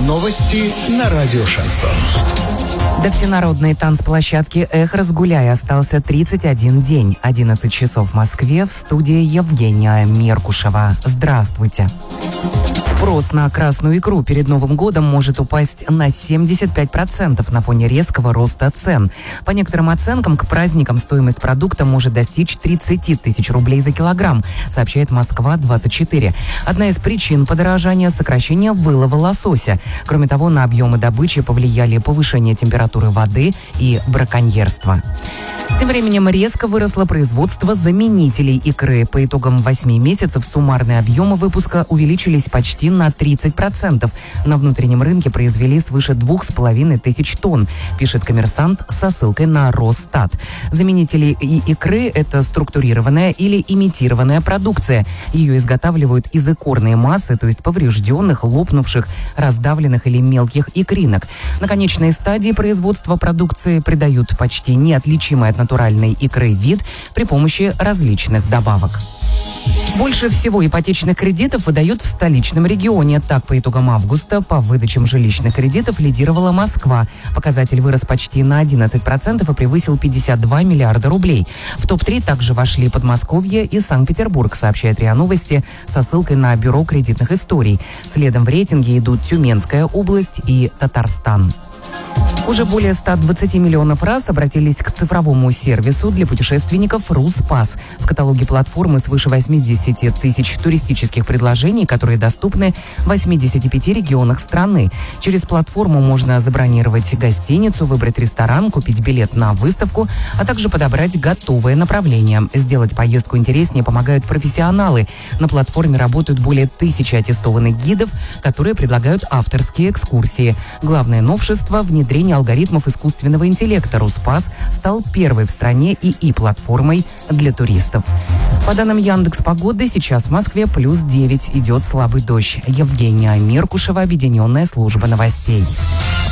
Новости на радио «Шансон». До всенародной танцплощадки «Эхо» «Разгуляй» остался 31 день. 11 часов в Москве. В студии Евгения Меркушева. Здравствуйте. Спрос на красную икру перед Новым годом может упасть на 75% на фоне резкого роста цен. По некоторым оценкам, к праздникам стоимость продукта может достичь 30 тысяч рублей за килограмм, сообщает Москва-24. Одна из причин подорожания – сокращение вылова лосося. Кроме того, на объемы добычи повлияли повышение температуры воды и браконьерство. Тем временем резко выросло производство заменителей икры. По итогам 8 месяцев суммарные объемы выпуска увеличились почти на 30%. На внутреннем рынке произвели свыше 2500 тонн, пишет «Коммерсант» со ссылкой на Росстат. Заменители икры – это структурированная или имитированная продукция. Ее изготавливают из икорной массы, то есть поврежденных, лопнувших, раздавленных или мелких икринок. На конечной стадии производства продукции придают почти неотличимый от натуральной икры вид при помощи различных добавок. Больше всего ипотечных кредитов выдают в столичном регионе. Так, по итогам августа по выдачам жилищных кредитов лидировала Москва. Показатель вырос почти на 11% и превысил 52 миллиарда рублей. В топ-3 также вошли Подмосковье и Санкт-Петербург, сообщает РИА Новости со ссылкой на Бюро кредитных историй. Следом в рейтинге идут Тюменская область и Татарстан. Уже более 120 миллионов раз обратились к цифровому сервису для путешественников «Руспас». В каталоге платформы свыше 80 тысяч туристических предложений, которые доступны в 85 регионах страны. Через платформу можно забронировать гостиницу, выбрать ресторан, купить билет на выставку, а также подобрать готовое направление. Сделать поездку интереснее помогают профессионалы. На платформе работают более 1000 аттестованных гидов, которые предлагают авторские экскурсии. Главное новшество – внедрение алгоритмов искусственного интеллекта. Руспас стал первой в стране ИИ-платформой для туристов. По данным Яндекс.Погоды, сейчас в Москве +9, идет слабый дождь. Евгения Меркушева, Объединенная служба новостей.